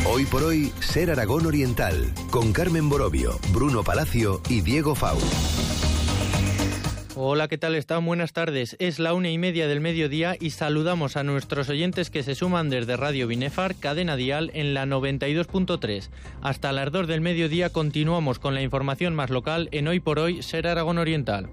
Hoy por hoy, Ser Aragón Oriental, con Carmen Borovio, Bruno Palacio y Diego Fau. Hola, ¿qué tal están? Buenas tardes. Es la 1:30 del mediodía y saludamos a nuestros oyentes que se suman desde Radio Binefar, cadena dial en la 92.3. Hasta las 2 del mediodía continuamos con la información más local en Hoy por Hoy, Ser Aragón Oriental.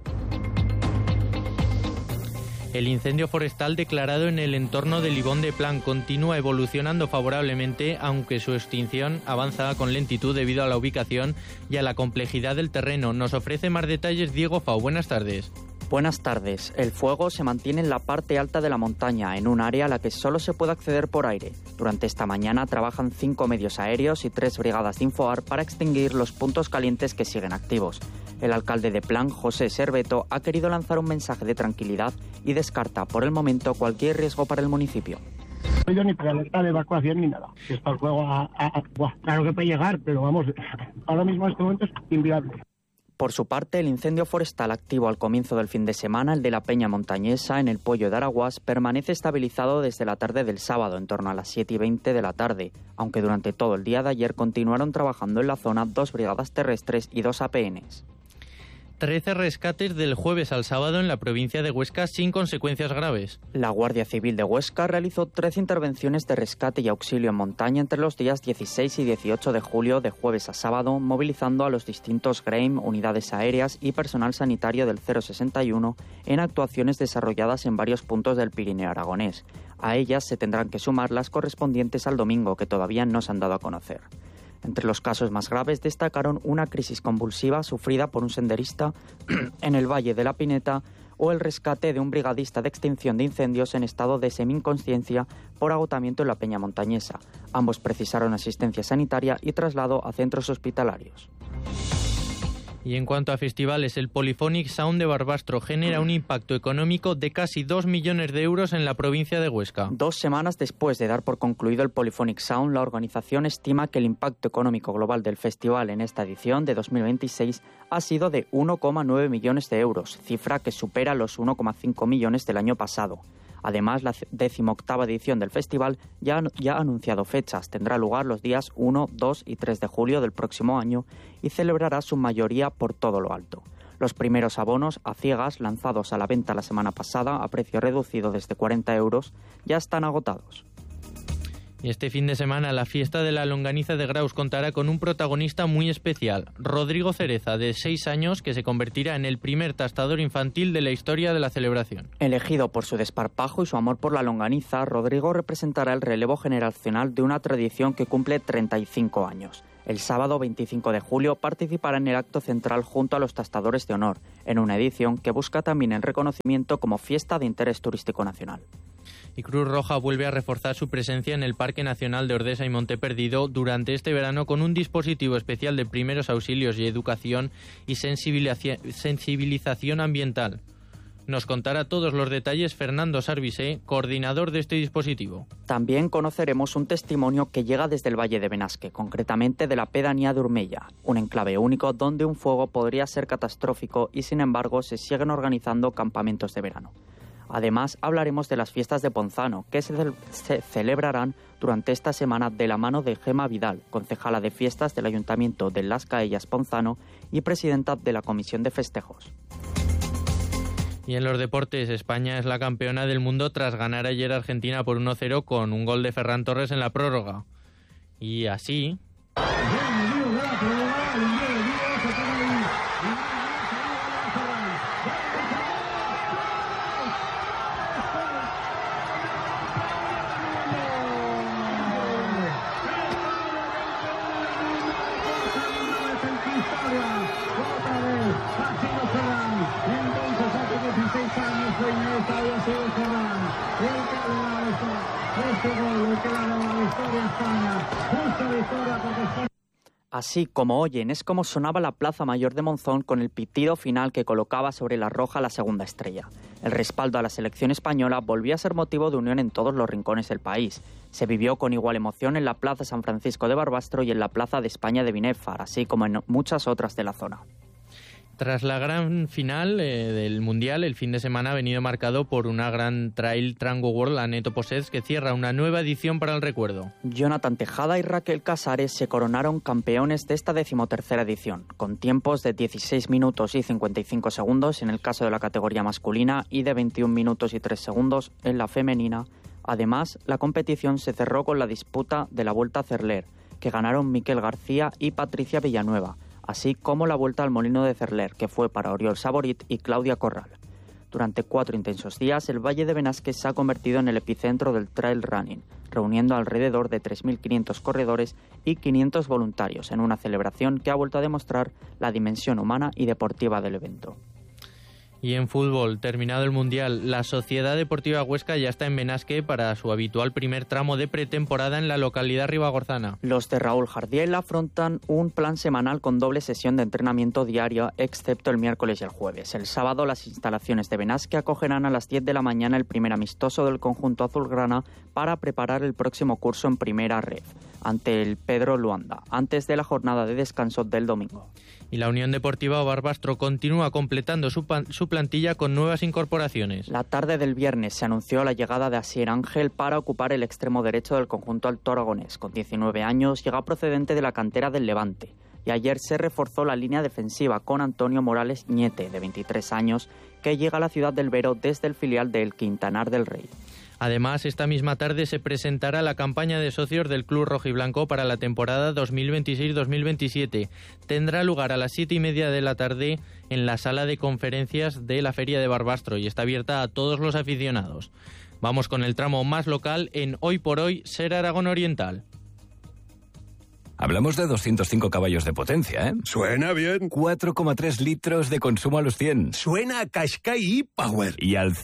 El incendio forestal declarado en el entorno de Libón de Plan continúa evolucionando favorablemente, aunque su extinción avanza con lentitud debido a la ubicación y a la complejidad del terreno. Nos ofrece más detalles Diego Fau. Buenas tardes. Buenas tardes. El fuego se mantiene en la parte alta de la montaña, en un área a la que solo se puede acceder por aire. Durante esta mañana trabajan 5 medios aéreos y 3 brigadas de Infoar para extinguir los puntos calientes que siguen activos. El alcalde de Plan, José Serveto, ha querido lanzar un mensaje de tranquilidad y descarta por el momento cualquier riesgo para el municipio. No he ido ni para alerta de evacuación ni nada. Está el fuego claro que puede llegar, pero vamos, ahora mismo en este momento es inviable. Por su parte, el incendio forestal activo al comienzo del fin de semana, el de la Peña Montañesa, en el Poyo de Araguás, permanece estabilizado desde la tarde del sábado, en torno a las 7:20 de la tarde, aunque durante todo el día de ayer continuaron trabajando en la zona 2 brigadas terrestres y 2 APNs. 13 rescates del jueves al sábado en la provincia de Huesca sin consecuencias graves. La Guardia Civil de Huesca realizó 13 intervenciones de rescate y auxilio en montaña entre los días 16 y 18 de julio, de jueves a sábado, movilizando a los distintos GREIM, unidades aéreas y personal sanitario del 061 en actuaciones desarrolladas en varios puntos del Pirineo aragonés. A ellas se tendrán que sumar las correspondientes al domingo, que todavía no se han dado a conocer. Entre los casos más graves destacaron una crisis convulsiva sufrida por un senderista en el Valle de la Pineta o el rescate de un brigadista de extinción de incendios en estado de semi-inconsciencia por agotamiento en la Peña Montañesa. Ambos precisaron asistencia sanitaria y traslado a centros hospitalarios. Y en cuanto a festivales, el Polyphonic Sound de Barbastro genera un impacto económico de casi 2 millones de euros en la provincia de Huesca. 2 semanas después de dar por concluido el Polyphonic Sound, la organización estima que el impacto económico global del festival en esta edición de 2026 ha sido de 1,9 millones de euros, cifra que supera los 1,5 millones del año pasado. Además, la 18ª edición del festival ya ha anunciado fechas. Tendrá lugar los días 1, 2 y 3 de julio del próximo año y celebrará su mayoría por todo lo alto. Los primeros abonos a ciegas, lanzados a la venta la semana pasada a precio reducido desde 40 euros, ya están agotados. Y este fin de semana la fiesta de la longaniza de Graus contará con un protagonista muy especial, Rodrigo Cereza, de 6 años, que se convertirá en el primer tastador infantil de la historia de la celebración. Elegido por su desparpajo y su amor por la longaniza, Rodrigo representará el relevo generacional de una tradición que cumple 35 años. El sábado 25 de julio participará en el acto central junto a los tastadores de honor, en una edición que busca también el reconocimiento como fiesta de interés turístico nacional. Y Cruz Roja vuelve a reforzar su presencia en el Parque Nacional de Ordesa y Monte Perdido durante este verano con un dispositivo especial de primeros auxilios y educación y sensibilización ambiental. Nos contará todos los detalles Fernando Sarvisé, coordinador de este dispositivo. También conoceremos un testimonio que llega desde el Valle de Benasque, concretamente de la pedanía de Urmella, un enclave único donde un fuego podría ser catastrófico y sin embargo se siguen organizando campamentos de verano. Además, hablaremos de las fiestas de Ponzano, que se celebrarán durante esta semana de la mano de Gema Vidal, concejala de fiestas del Ayuntamiento de Las Caellas Ponzano y presidenta de la Comisión de Festejos. Y en los deportes, España es la campeona del mundo tras ganar ayer a Argentina por 1-0 con un gol de Ferran Torres en la prórroga. Y así... Así como oyen, es como sonaba la Plaza Mayor de Monzón con el pitido final que colocaba sobre la roja la segunda estrella. El respaldo a la selección española volvió a ser motivo de unión en todos los rincones del país. Se vivió con igual emoción en la Plaza San Francisco de Barbastro y en la Plaza de España de Binefar, así como en muchas otras de la zona. Tras la gran final del Mundial, el fin de semana ha venido marcado por una gran Trail Trango World Aneto Possets que cierra una nueva edición para el recuerdo. Jonathan Tejada y Raquel Casares se coronaron campeones de esta 13ª edición, con tiempos de 16 minutos y 55 segundos en el caso de la categoría masculina y de 21 minutos y 3 segundos en la femenina. Además, la competición se cerró con la disputa de la Vuelta a Cerler, que ganaron Miquel García y Patricia Villanueva, así como la Vuelta al Molino de Cerler, que fue para Oriol Saborit y Claudia Corral. Durante 4 intensos días, el Valle de Benasque se ha convertido en el epicentro del trail running, reuniendo alrededor de 3.500 corredores y 500 voluntarios en una celebración que ha vuelto a demostrar la dimensión humana y deportiva del evento. Y en fútbol, terminado el Mundial, la Sociedad Deportiva Huesca ya está en Benasque para su habitual primer tramo de pretemporada en la localidad ribagorzana. Los de Raúl Jardiel afrontan un plan semanal con doble sesión de entrenamiento diaria, excepto el miércoles y el jueves. El sábado, las instalaciones de Benasque acogerán a las 10 de la mañana el primer amistoso del conjunto azulgrana para preparar el próximo curso en Primera Ref, ante el Pedro Luanda, antes de la jornada de descanso del domingo. Y la Unión Deportiva Barbastro continúa completando su plantilla con nuevas incorporaciones. La tarde del viernes se anunció la llegada de Asier Ángel para ocupar el extremo derecho del conjunto alto aragonés. Con 19 años, llega procedente de la cantera del Levante. Y ayer se reforzó la línea defensiva con Antonio Morales Ñete, de 23 años, que llega a la ciudad del Vero desde el filial del Quintanar del Rey. Además, esta misma tarde se presentará la campaña de socios del Club Rojiblanco para la temporada 2026-2027. Tendrá lugar a las 7:30 de la tarde en la sala de conferencias de la Feria de Barbastro y está abierta a todos los aficionados. Vamos con el tramo más local en Hoy por Hoy, Ser Aragón Oriental. Hablamos de 205 caballos de potencia, ¿eh? Suena bien. 4,3 litros de consumo a los 100. Suena a Qashqai e-Power. Y al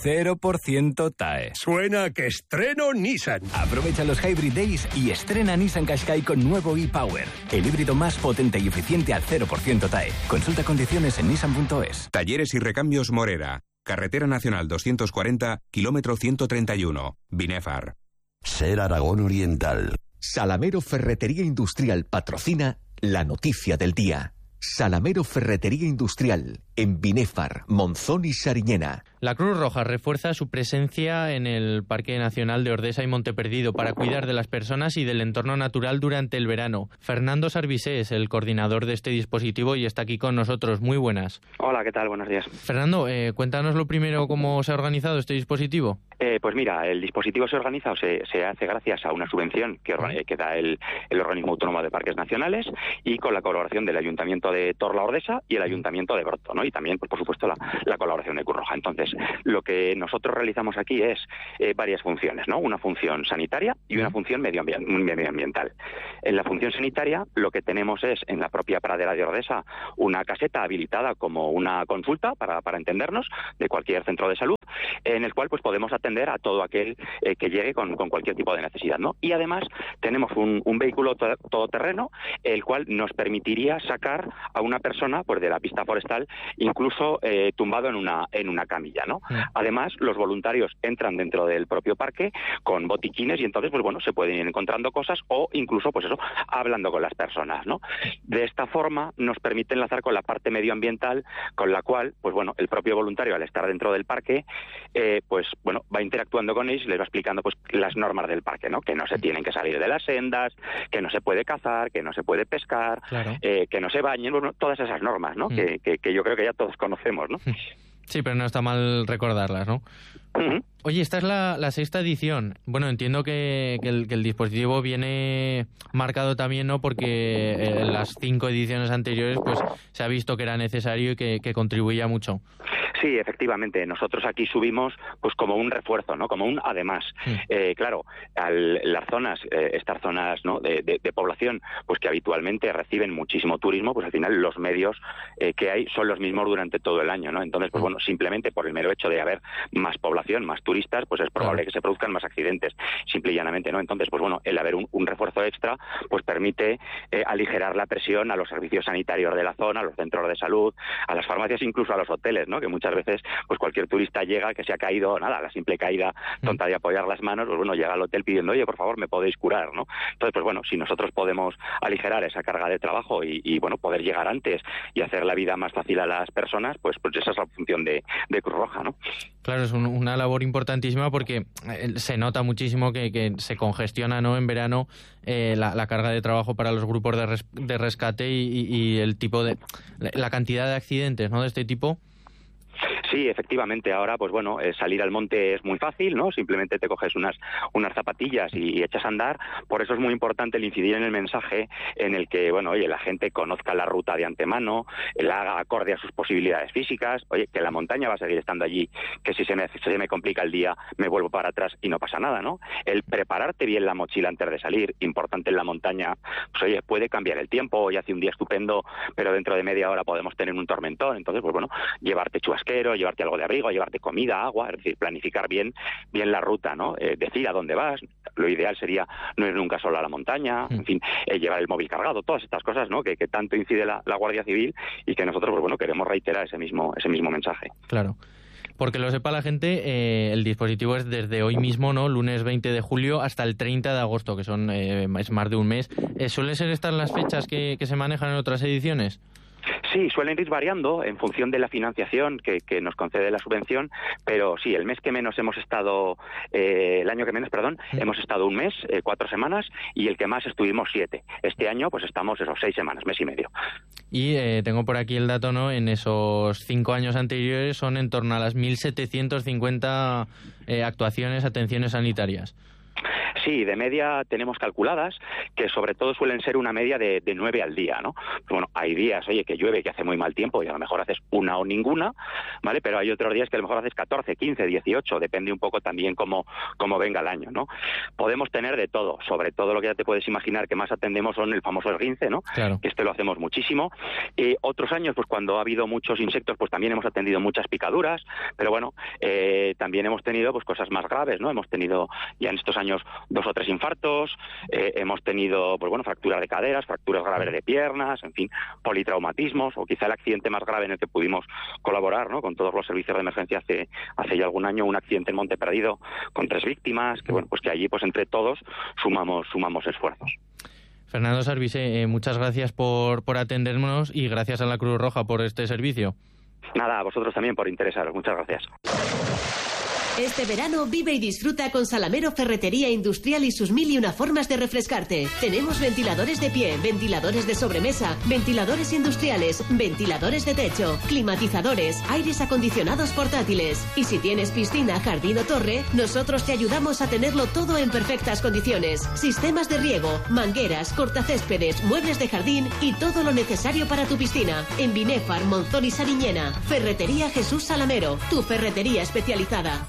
0% TAE. Suena a que estreno Nissan. Aprovecha los Hybrid Days y estrena Nissan Qashqai con nuevo e-Power. El híbrido más potente y eficiente al 0% TAE. Consulta condiciones en nissan.es. Talleres y Recambios Morera. Carretera Nacional 240, kilómetro 131. Binefar. Ser Aragón Oriental. Salamero Ferretería Industrial patrocina la noticia del día. Salamero Ferretería Industrial, en Binefar, Monzón y Sariñena. La Cruz Roja refuerza su presencia en el Parque Nacional de Ordesa y Monteperdido para cuidar de las personas y del entorno natural durante el verano. Fernando Sarvisé es el coordinador de este dispositivo y está aquí con nosotros. Muy buenas. Hola, ¿qué tal? Buenos días. Fernando, cuéntanos lo primero cómo se ha organizado este dispositivo. Pues mira, el dispositivo se organiza o se hace gracias a una subvención que da el Organismo Autónomo de Parques Nacionales y con la colaboración del Ayuntamiento de Torla-Ordesa y el Ayuntamiento de Broto, ¿no? Y también, pues, por supuesto, la colaboración de Cruz Roja. Entonces, lo que nosotros realizamos aquí es varias funciones, ¿no? Una función sanitaria y una función medioambiental. En la función sanitaria, lo que tenemos es, en la propia pradera de Ordesa, una caseta habilitada como una consulta, para entendernos, de cualquier centro de salud, en el cual pues podemos atender a todo aquel que llegue con cualquier tipo de necesidad, ¿no? Y además tenemos un vehículo todoterreno, el cual nos permitiría sacar a una persona pues de la pista forestal, incluso tumbado en una camilla, ¿no? Además, los voluntarios entran dentro del propio parque con botiquines y entonces, pues bueno, se pueden ir encontrando cosas o incluso, pues eso, hablando con las personas, ¿no? De esta forma nos permite enlazar con la parte medioambiental, con la cual, pues bueno, el propio voluntario, al estar dentro del parque, pues bueno, va interactuando con ellos y les va explicando pues las normas del parque, ¿no? Que no se tienen que salir de las sendas, que no se puede cazar, que no se puede pescar, claro, que no se bañen, bueno, todas esas normas, ¿no? Que yo creo que ya todos conocemos, ¿no? Sí, pero no está mal recordarlas, ¿no? Oye, esta es la 6ª edición. Bueno, entiendo que el dispositivo viene marcado también, ¿no? Porque en las 5 ediciones anteriores pues se ha visto que era necesario y que contribuía mucho. Sí, efectivamente. Nosotros aquí subimos pues como un refuerzo, ¿no? Como un además. Claro, las zonas, estas zonas, ¿no? de población, pues que habitualmente reciben muchísimo turismo, pues al final los medios que hay son los mismos durante todo el año, ¿no? Entonces, pues bueno, simplemente por el mero hecho de haber más población, más turistas, pues es probable que se produzcan más accidentes, simple y llanamente, ¿no? Entonces, pues bueno, el haber un refuerzo extra, pues permite aligerar la presión a los servicios sanitarios de la zona, a los centros de salud, a las farmacias, incluso a los hoteles, ¿no? Que muchas muchas veces pues cualquier turista llega que se ha caído, nada, la simple caída tonta de apoyar las manos, pues bueno, llega al hotel pidiendo, oye, por favor, me podéis curar, ¿no? Entonces, pues bueno, si nosotros podemos aligerar esa carga de trabajo y bueno, poder llegar antes y hacer la vida más fácil a las personas, pues esa es la función de Cruz Roja, ¿no? Claro, es una labor importantísima porque se nota muchísimo que se congestiona, ¿no?, en verano la carga de trabajo para los grupos de rescate y el tipo de... la cantidad de accidentes, ¿no?, de este tipo. Sí, efectivamente. Ahora, pues bueno, salir al monte es muy fácil, ¿no? Simplemente te coges unas zapatillas y echas a andar. Por eso es muy importante el incidir en el mensaje en el que, bueno, oye, la gente conozca la ruta de antemano, la haga acorde a sus posibilidades físicas, oye, que la montaña va a seguir estando allí, que si se me complica el día, me vuelvo para atrás y no pasa nada, ¿no? El prepararte bien la mochila antes de salir, importante en la montaña, pues oye, puede cambiar el tiempo, hoy hace un día estupendo, pero dentro de media hora podemos tener un tormentón. Entonces, pues bueno, llevarte chubasquero, llevarte algo de abrigo, llevarte comida, agua, es decir, planificar bien la ruta, ¿no? Decir a dónde vas. Lo ideal sería no ir nunca solo a la montaña, en fin, llevar el móvil cargado, todas estas cosas, ¿no? Que tanto incide la Guardia Civil y que nosotros, pues bueno, queremos reiterar ese mismo mensaje. Claro. Porque lo sepa la gente, el dispositivo es desde hoy mismo, ¿no?, lunes 20 de julio hasta el 30 de agosto, que es más de un mes. ¿Suelen ser estas las fechas que se manejan en otras ediciones? Sí, suelen ir variando en función de la financiación que nos concede la subvención, pero sí, el año que menos, hemos estado un mes, 4 semanas, y el que más estuvimos 7. Este año, pues estamos 6 semanas, mes y medio. Y tengo por aquí el dato, ¿no? En esos 5 años anteriores son en torno a las 1.750 actuaciones, atenciones sanitarias. Sí, de media tenemos calculadas, que sobre todo suelen ser una media de 9 al día, ¿no? Bueno, hay días, oye, que llueve, que hace muy mal tiempo y a lo mejor haces una o ninguna, ¿vale? Pero hay otros días que a lo mejor haces 14, 15, 18, depende un poco también cómo venga el año, ¿no? Podemos tener de todo, sobre todo lo que ya te puedes imaginar que más atendemos son el famoso esguince, ¿no? Claro. Que lo hacemos muchísimo. Otros años, pues cuando ha habido muchos insectos, pues también hemos atendido muchas picaduras, pero bueno, también hemos tenido pues cosas más graves, ¿no? Hemos tenido ya en estos años 2 o 3 infartos, hemos tenido pues bueno, fracturas de caderas, fracturas graves de piernas, en fin, politraumatismos, o quizá el accidente más grave en el que pudimos colaborar, ¿no?, con todos los servicios de emergencia hace ya algún año, un accidente en Monte Perdido con 3 víctimas, que bueno, pues que allí pues entre todos sumamos esfuerzos. Fernando Sarvise, muchas gracias por atendernos y gracias a la Cruz Roja por este servicio. Nada, a vosotros también por interesaros. Muchas gracias. Este verano vive y disfruta con Salamero Ferretería Industrial y sus 1001 formas de refrescarte. Tenemos ventiladores de pie, ventiladores de sobremesa, ventiladores industriales, ventiladores de techo, climatizadores, aires acondicionados portátiles. Y si tienes piscina, jardín o torre, nosotros te ayudamos a tenerlo todo en perfectas condiciones. Sistemas de riego, mangueras, cortacéspedes, muebles de jardín y todo lo necesario para tu piscina. En Binefar, Monzón y Sariñena. Ferretería Jesús Salamero, tu ferretería especializada.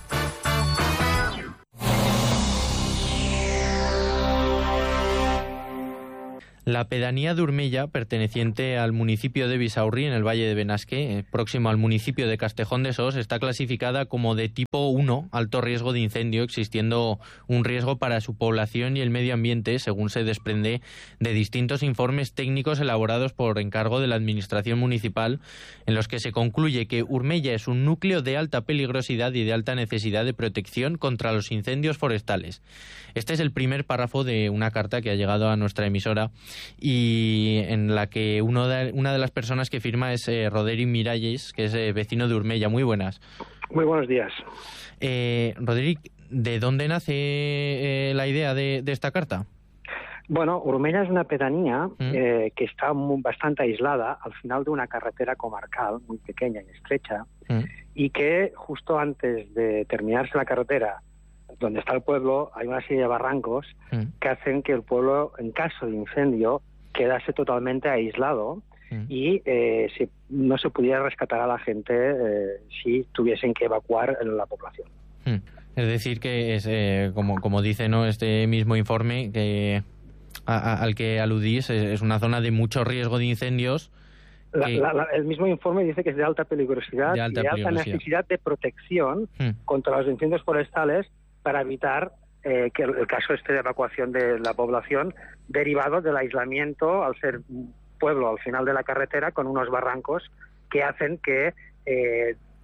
La pedanía de Urmella, perteneciente al municipio de Bisaurri, en el Valle de Benasque, próximo al municipio de Castejón de Sos, está clasificada como de tipo 1, alto riesgo de incendio, existiendo un riesgo para su población y el medio ambiente, según se desprende de distintos informes técnicos elaborados por encargo de la Administración Municipal, en los que se concluye que Urmella es un núcleo de alta peligrosidad y de alta necesidad de protección contra los incendios forestales. Este es el primer párrafo de una carta que ha llegado a nuestra emisora y en la que una de las personas que firma es Roderick Miralles, que es vecino de Urmella. Muy buenas. Muy buenos días. Roderick, ¿de dónde nace la idea de esta carta? Bueno, Urmella es una pedanía que está bastante aislada al final de una carretera comarcal muy pequeña y estrecha y que justo antes de terminarse la carretera donde está el pueblo, hay una serie de barrancos que hacen que el pueblo, en caso de incendio, quedase totalmente aislado y no se pudiera rescatar a la gente si tuviesen que evacuar la población. Es decir, que es, como dice, ¿no?, este mismo informe que al que aludís, es una zona de mucho riesgo de incendios. El mismo informe dice que es de alta peligrosidad y de alta necesidad de protección contra los incendios forestales, para evitar que el caso de evacuación de la población derivado del aislamiento al ser un pueblo al final de la carretera con unos barrancos que hacen que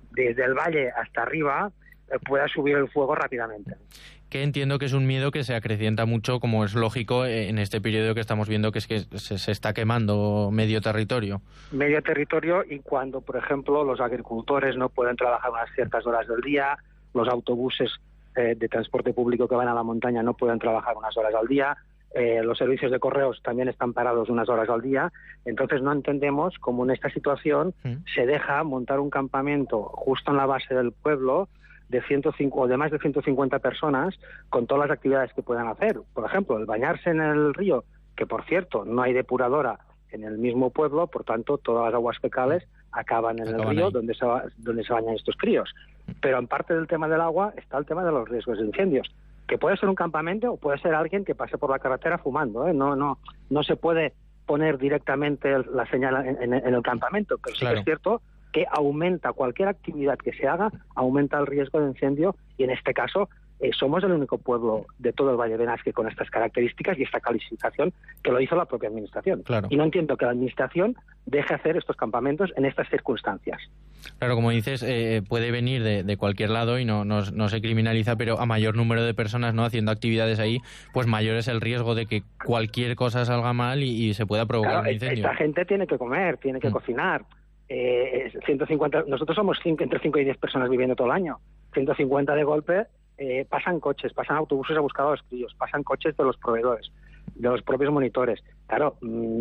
desde el valle hasta arriba pueda subir el fuego rápidamente. Que entiendo que es un miedo que se acrecienta mucho, como es lógico, en este periodo que estamos viendo, que es que se está quemando medio territorio. Medio territorio, y cuando, por ejemplo, los agricultores no pueden trabajar unas ciertas horas del día, los autobuses de transporte público que van a la montaña no pueden trabajar unas horas al día, los servicios de correos también están parados unas horas al día. Entonces no entendemos cómo en esta situación se deja montar un campamento justo en la base del pueblo de 105 o de más de 150 personas con todas las actividades que puedan hacer. Por ejemplo, el bañarse en el río, que por cierto no hay depuradora en el mismo pueblo, por tanto todas las aguas fecales acaban en el río donde se bañan estos críos. Pero en parte del tema del agua está el tema de los riesgos de incendios, que puede ser un campamento o puede ser alguien que pase por la carretera fumando, ¿eh? No se puede poner directamente la señal en el campamento, pero sí que es cierto que aumenta cualquier actividad que se haga, aumenta el riesgo de incendio, y en este caso somos el único pueblo de todo el Valle de Benasque con estas características y esta calificación, que lo hizo la propia administración. Y no entiendo que la administración deje hacer estos campamentos en estas circunstancias. Claro, como dices, puede venir de cualquier lado y no se criminaliza, pero a mayor número de personas no haciendo actividades ahí, pues mayor es el riesgo de que cualquier cosa salga mal y se pueda provocar un incendio. Esta gente tiene que comer, tiene que cocinar. 150, nosotros somos entre 5 y 10 personas viviendo todo el año. 150 de golpe, pasan coches, pasan autobuses a buscar a los críos, pasan coches de los proveedores, de los propios monitores. Claro,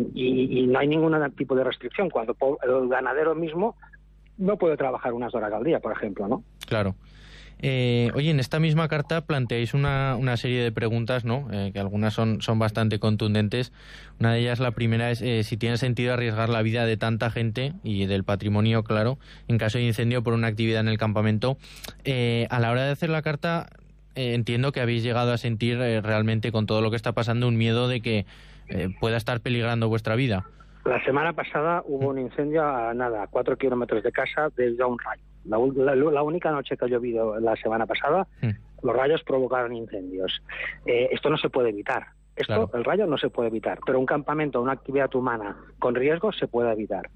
y no hay ningún tipo de restricción. Cuando el ganadero mismo no puede trabajar unas horas al día, por ejemplo, ¿no? Claro. Oye, en esta misma carta planteáis una serie de preguntas, ¿no? Que algunas son bastante contundentes. Una de ellas, la primera, es si tiene sentido arriesgar la vida de tanta gente y del patrimonio, claro, en caso de incendio por una actividad en el campamento. A la hora de hacer la carta, entiendo que habéis llegado a sentir realmente, con todo lo que está pasando, un miedo de que pueda estar peligrando vuestra vida. La semana pasada hubo un incendio a 4 kilómetros de casa debido a un rayo. La única noche que ha llovido la semana pasada, los rayos provocaron incendios. Esto no se puede evitar. El rayo no se puede evitar, pero un campamento, una actividad humana con riesgo se puede evitar.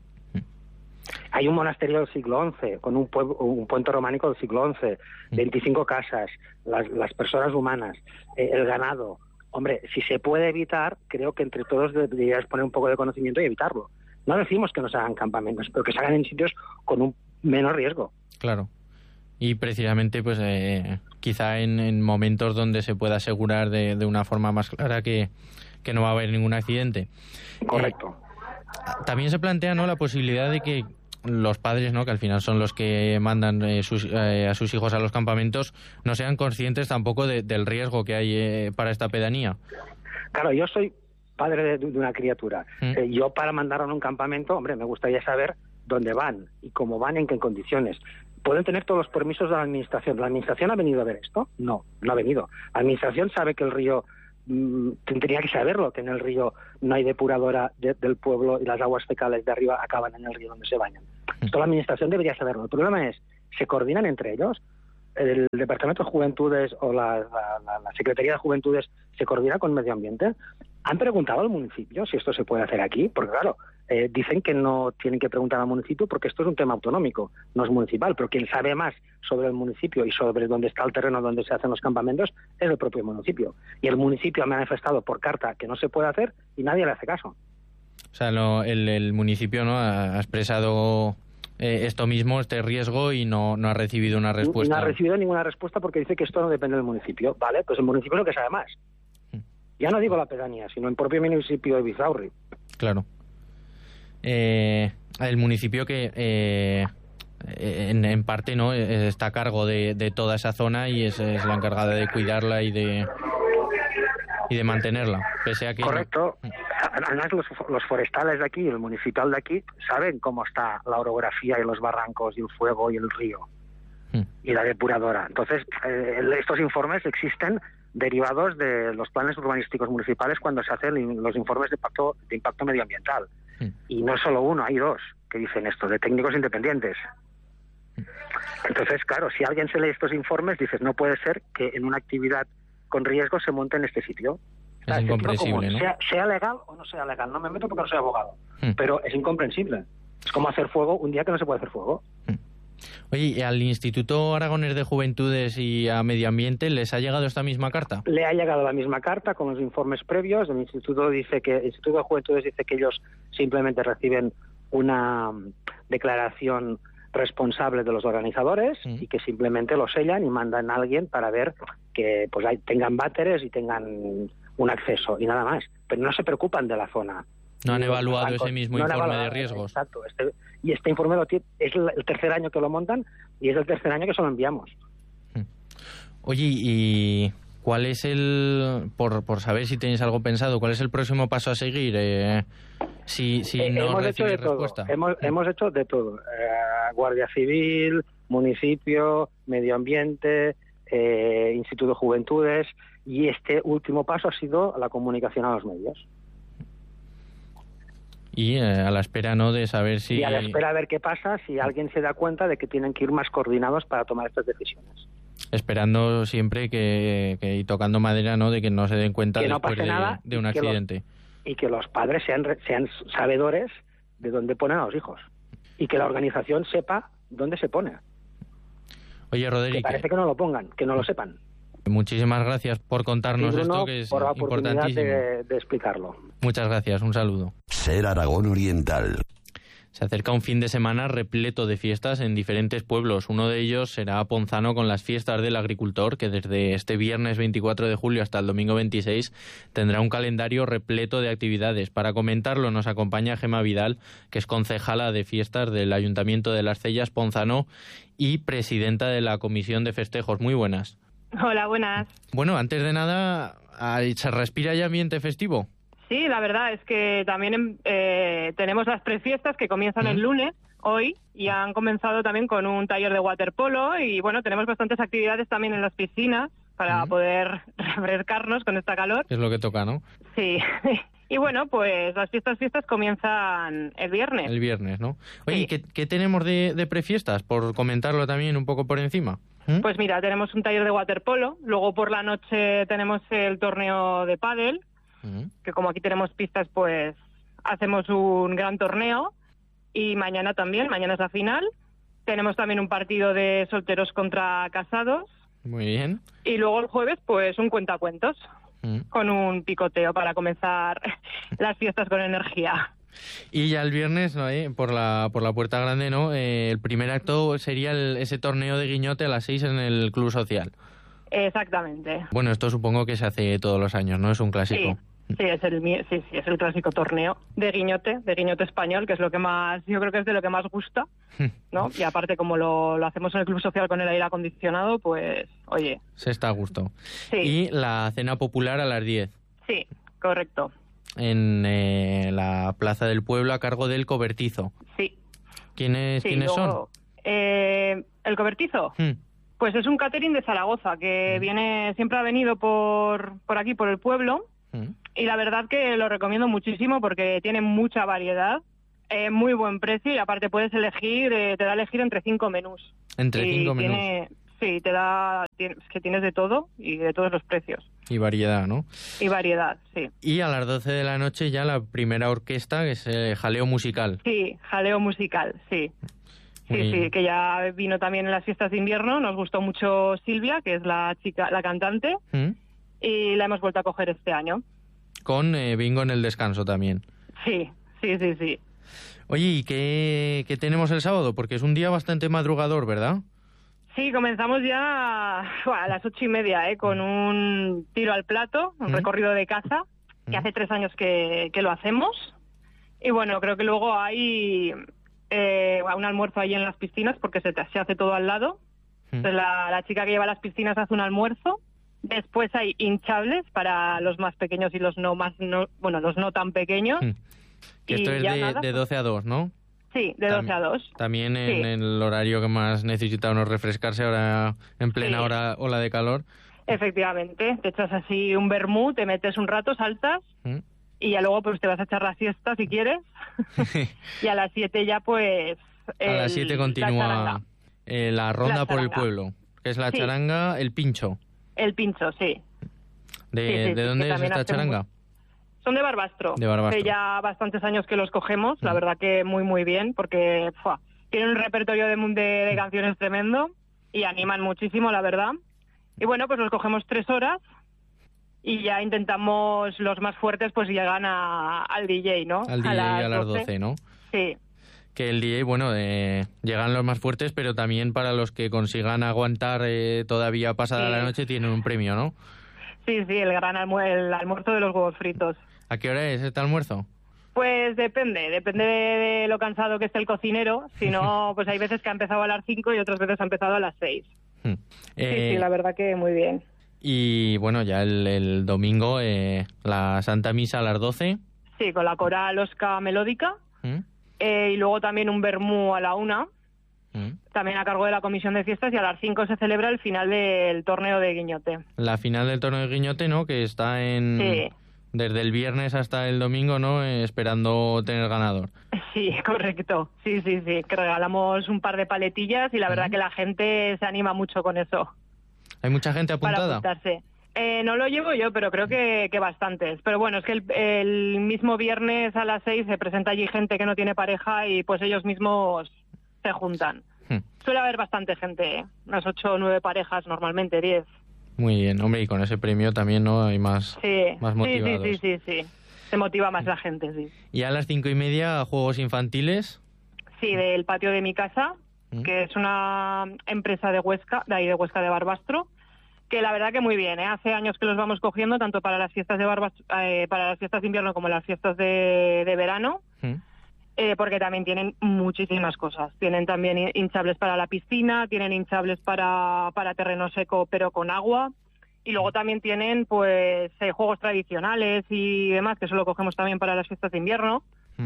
Hay un monasterio del siglo XI, con un puente románico del siglo XI, 25 casas, las personas humanas, el ganado. Hombre, si se puede evitar, creo que entre todos deberíamos poner un poco de conocimiento y evitarlo. No decimos que no se hagan campamentos, pero que se hagan en sitios con un menor riesgo. Claro. Y precisamente, pues quizá en momentos donde se pueda asegurar de una forma más clara que no va a haber ningún accidente. Correcto. También se plantea, ¿no?, la posibilidad de que los padres, ¿no?, que al final son los que mandan a sus hijos a los campamentos, no sean conscientes tampoco del riesgo que hay para esta pedanía. Claro, yo soy padre de una criatura. Yo, para mandar a un campamento, hombre, me gustaría saber dónde van y cómo van, en qué condiciones. ¿Pueden tener todos los permisos de la administración? ¿La administración ha venido a ver esto? No ha venido. La administración sabe que el río, tendría que saberlo, que en el río no hay depuradora del pueblo y las aguas fecales de arriba acaban en el río donde se bañan. Esto la administración debería saberlo. El problema es, ¿se coordinan entre ellos? ¿El Departamento de Juventudes o la Secretaría de Juventudes se coordina con Medio Ambiente? ¿Han preguntado al municipio si esto se puede hacer aquí? Porque claro, dicen que no tienen que preguntar al municipio porque esto es un tema autonómico, no es municipal, pero quien sabe más sobre el municipio y sobre dónde está el terreno donde se hacen los campamentos es el propio municipio. Y el municipio ha manifestado por carta que no se puede hacer y nadie le hace caso. O sea, el municipio, ¿no?, ha expresado esto mismo, este riesgo, y no ha recibido una respuesta. No ha recibido ninguna respuesta porque dice que esto no depende del municipio. Vale, pues el municipio es lo que sabe más. Ya no digo la pedanía, sino el propio municipio de Bizaurri. Claro. El municipio que en parte, ¿no?, está a cargo de toda esa zona y es la encargada de cuidarla y de mantenerla, pese a que... Correcto. Además, los forestales de aquí, el municipal de aquí, saben cómo está la orografía y los barrancos y el fuego y el río y la depuradora. Entonces, estos informes existen derivados de los planes urbanísticos municipales cuando se hacen los informes de impacto medioambiental. Y no solo uno, hay 2 que dicen esto, de técnicos independientes. Entonces, claro, si alguien se lee estos informes, dices, no puede ser que en una actividad con riesgo se monte en este sitio. Es incomprensible, ¿no? Sea legal o no sea legal. No me meto porque no soy abogado. Pero es incomprensible. Es como hacer fuego un día que no se puede hacer fuego. Oye, ¿y al Instituto Aragonés de Juventudes y a Medio Ambiente les ha llegado esta misma carta? Le ha llegado la misma carta con los informes previos. El Instituto de Juventudes dice que ellos simplemente reciben una declaración responsable de los organizadores y que simplemente lo sellan y mandan a alguien para ver que pues tengan váteres y tengan un acceso y nada más. Pero no se preocupan de la zona. No han evaluado ese mismo informe de riesgos. Exacto. Este informe es el tercer año que lo montan y es el tercer año que se lo enviamos. Oye, ¿y cuál es por saber si tenéis algo pensado, cuál es el próximo paso a seguir si no recibís respuesta? Hemos hecho de todo. Guardia Civil, municipio, medio ambiente, Instituto de Juventudes, y este último paso ha sido la comunicación a los medios. Y a la espera, ¿no?, de saber si... Y a la espera a ver qué pasa, si alguien se da cuenta de que tienen que ir más coordinados para tomar estas decisiones. Esperando siempre y tocando madera, ¿no?, de que no se den cuenta que después de un accidente. Y que los padres sean sabedores de dónde ponen a los hijos. Y que la organización sepa dónde se pone. Oye, Roderick... Que parece que no lo pongan, que no lo sepan. Muchísimas gracias por contarnos esto, que es por la oportunidad importantísimo. de explicarlo. Muchas gracias, un saludo. Ser Aragón Oriental. Se acerca un fin de semana repleto de fiestas en diferentes pueblos. Uno de ellos será Ponzano, con las fiestas del agricultor, que desde este viernes 24 de julio hasta el domingo 26 tendrá un calendario repleto de actividades. Para comentarlo nos acompaña Gemma Vidal, que es concejala de fiestas del Ayuntamiento de Las Cellas, Ponzano, y presidenta de la Comisión de Festejos. Muy buenas. Hola, buenas. Bueno, antes de nada, ¿se respira ya ambiente festivo? Sí, la verdad es que también tenemos las prefiestas que comienzan el lunes, hoy, y han comenzado también con un taller de waterpolo, y bueno, tenemos bastantes actividades también en las piscinas para poder refrescarnos con esta calor. Es lo que toca, ¿no? Sí. Y bueno, pues las fiestas comienzan el viernes. El viernes, ¿no? Oye, Sí. ¿qué tenemos de prefiestas? Por comentarlo también un poco por encima. Pues mira, tenemos un taller de waterpolo, luego por la noche tenemos el torneo de pádel, que como aquí tenemos pistas, pues hacemos un gran torneo, y mañana es la final. Tenemos también un partido de solteros contra casados. Muy bien. Y luego el jueves, pues un cuentacuentos, con un picoteo para comenzar las fiestas con energía. Y ya el viernes, ¿no? por la Puerta Grande, ¿no? El primer acto sería ese torneo de guiñote a las 6 en el Club Social. Exactamente. Bueno, esto supongo que se hace todos los años, ¿no? Es un clásico. Sí, es el clásico torneo de guiñote español, que es lo que más, yo creo que es de lo que más gusta, ¿no? Y aparte, como lo hacemos en el Club Social con el aire acondicionado, pues, oye. Se está a gusto. Sí. Y la cena popular a las 10. Sí, correcto. En la Plaza del Pueblo, a cargo del Cobertizo. Sí. ¿Quiénes son? ¿El Cobertizo? Pues es un catering de Zaragoza, que siempre ha venido por aquí, por el pueblo. Y la verdad que lo recomiendo muchísimo porque tiene mucha variedad, muy buen precio, y aparte puedes elegir, te da a elegir entre 5 menús. ¿Entre 5 menús? Sí, es que tienes de todo y de todos los precios. Y variedad, ¿no? Y variedad, sí. Y a las 12 de la noche ya la primera orquesta, que es Jaleo Musical. Sí, Jaleo Musical, sí. Sí, que ya vino también en las fiestas de invierno. Nos gustó mucho Silvia, que es la cantante, y la hemos vuelto a coger este año. Con bingo en el descanso también. Sí. Oye, ¿y qué tenemos el sábado? Porque es un día bastante madrugador, ¿verdad? Sí, comenzamos ya a las 8:30, con un tiro al plato, un recorrido de caza, que hace 3 años que lo hacemos. Y bueno, creo que luego hay un almuerzo ahí en las piscinas, porque se hace todo al lado. Entonces la chica que lleva las piscinas hace un almuerzo. Después hay hinchables para los más pequeños y los no tan pequeños. Que esto es de 12 a 2, ¿no? Sí, de 12 a 2. También en el horario que más necesita uno refrescarse ahora en plena ola de calor. Efectivamente, te echas así un vermú, te metes un rato, saltas y ya luego pues te vas a echar la siesta si quieres. Y a las 7 ya pues... A las 7 continúa la ronda por el pueblo, que es la charanga, el pincho. El pincho, sí. ¿De dónde es esta charanga? Son de Barbastro. De Barbastro. Hace ya bastantes años que los cogemos, la verdad que muy, muy bien, porque tienen un repertorio de canciones tremendo y animan muchísimo, la verdad. Y bueno, pues los cogemos 3 horas y ya intentamos, los más fuertes pues llegan al DJ, ¿no? Al DJ a las 12, ¿no? Sí. Que el DJ, bueno, llegan los más fuertes, pero también para los que consigan aguantar todavía pasada la noche tienen un premio, ¿no? Sí, el gran el almuerzo de los huevos fritos. ¿A qué hora es este almuerzo? Pues depende de lo cansado que esté el cocinero. Si no, pues hay veces que ha empezado a las 5 y otras veces ha empezado a las 6. Sí, la verdad que muy bien. Y bueno, ya el domingo, la Santa Misa a las 12. Sí, con la coral Osca melódica. Y luego también un vermú a la 1. También a cargo de la comisión de fiestas, y a las 5 se celebra el final del torneo de Guiñote. La final del torneo de Guiñote, ¿no? Que está desde el viernes hasta el domingo, ¿no? Esperando tener ganador. Sí, correcto. Sí. Que regalamos un par de paletillas y la verdad que la gente se anima mucho con eso. ¿Hay mucha gente apuntada? Para apuntarse. No lo llevo yo, pero creo que bastantes. Pero bueno, es que el mismo viernes a las 6 se presenta allí gente que no tiene pareja y pues ellos mismos se juntan. Suele haber bastante gente, unas 8 o 9 parejas normalmente, 10. Muy bien, hombre, y con ese premio también, ¿no? Hay más motivados. Sí. Se motiva más la gente, sí. ¿Y a las 5:30 juegos infantiles? Sí, del patio de mi casa, que es una empresa de Huesca, de ahí de Huesca de Barbastro, que la verdad que muy bien, ¿eh? Hace años que los vamos cogiendo, tanto para las fiestas de para las fiestas de invierno como las fiestas de verano. Porque también tienen muchísimas cosas. Tienen también hinchables para la piscina, tienen hinchables para terreno seco pero con agua, y luego también tienen pues juegos tradicionales y demás, que eso lo cogemos también para las fiestas de invierno.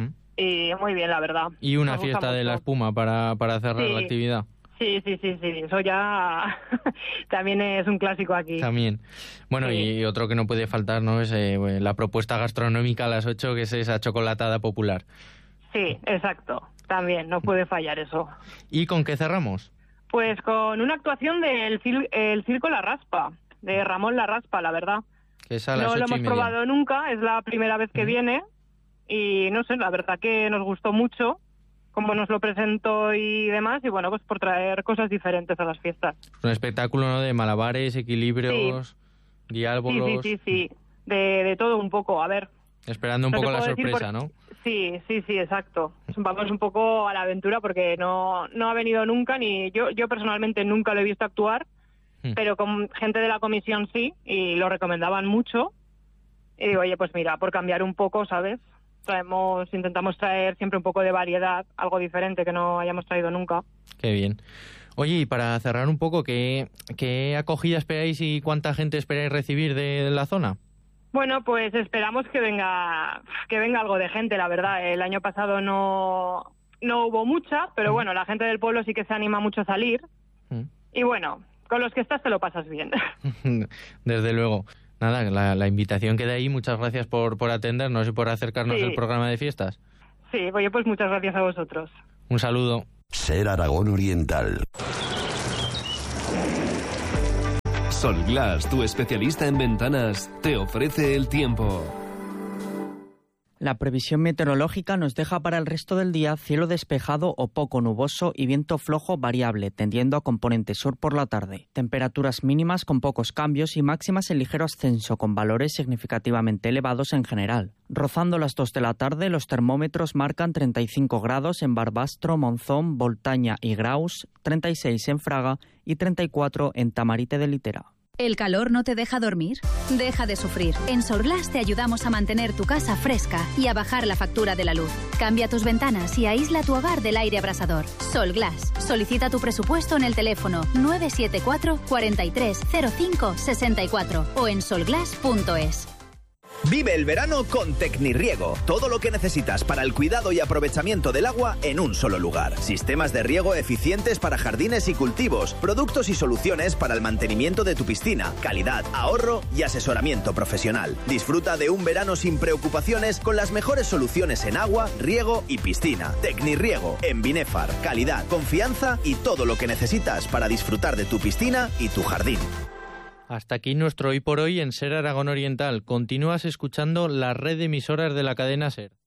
Y muy bien, la verdad. Y una fiesta de la espuma para cerrar la actividad. Sí, eso ya también es un clásico aquí. También. Bueno, y otro que no puede faltar, ¿no? Es la propuesta gastronómica a las 8, que es esa chocolatada popular. Sí, exacto. También, no puede fallar eso. ¿Y con qué cerramos? Pues con una actuación del el Circo La Raspa, de Ramón La Raspa, la verdad. Que es a las 8:30. No lo hemos probado nunca, es la primera vez que viene, y no sé, la verdad que nos gustó mucho cómo nos lo presentó y demás, y bueno, pues por traer cosas diferentes a las fiestas. Un espectáculo, ¿no? De malabares, equilibrios, diálogos. Sí. De todo un poco, a ver. Esperando un poco la sorpresa, ¿no? Sí, exacto. Vamos un poco a la aventura porque no ha venido nunca, ni yo personalmente nunca lo he visto actuar, pero con gente de la comisión sí, y lo recomendaban mucho. Y digo, oye, pues mira, por cambiar un poco, ¿sabes? Intentamos traer siempre un poco de variedad, algo diferente que no hayamos traído nunca. Qué bien. Oye, y para cerrar un poco, ¿qué acogida esperáis y cuánta gente esperáis recibir de la zona? Bueno, pues esperamos que venga algo de gente, la verdad. El año pasado no hubo mucha, pero bueno, la gente del pueblo sí que se anima mucho a salir. Y bueno, con los que estás te lo pasas bien. Desde luego. Nada, la invitación queda ahí. Muchas gracias por atendernos y por acercarnos al programa de fiestas. Sí, oye, pues muchas gracias a vosotros. Un saludo. Ser Aragón Oriental. Solglass, tu especialista en ventanas, te ofrece el tiempo. La previsión meteorológica nos deja para el resto del día cielo despejado o poco nuboso y viento flojo variable, tendiendo a componente sur por la tarde. Temperaturas mínimas con pocos cambios y máximas en ligero ascenso, con valores significativamente elevados en general. Rozando las 2 de la tarde, los termómetros marcan 35 grados en Barbastro, Monzón, Voltaña y Graus, 36 en Fraga y 34 en Tamarite de Litera. ¿El calor no te deja dormir? Deja de sufrir. En Solglass te ayudamos a mantener tu casa fresca y a bajar la factura de la luz. Cambia tus ventanas y aísla tu hogar del aire abrasador. Solglass. Solicita tu presupuesto en el teléfono 974 43 05 64 o en solglass.es. Vive el verano con Tecnirriego. Todo lo que necesitas para el cuidado y aprovechamiento del agua en un solo lugar. Sistemas de riego eficientes para jardines y cultivos. Productos y soluciones para el mantenimiento de tu piscina. Calidad, ahorro y asesoramiento profesional. Disfruta de un verano sin preocupaciones con las mejores soluciones en agua, riego y piscina. Tecnirriego en Binefar. Calidad, confianza y todo lo que necesitas para disfrutar de tu piscina y tu jardín. Hasta aquí nuestro Hoy por Hoy en Ser Aragón Oriental. Continúas escuchando la red de emisoras de la cadena SER.